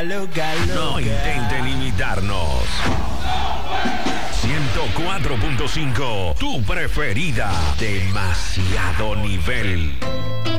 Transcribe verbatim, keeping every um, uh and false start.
No intenten imitarnos. ciento cuatro punto cinco, tu preferida. Demasiado nivel.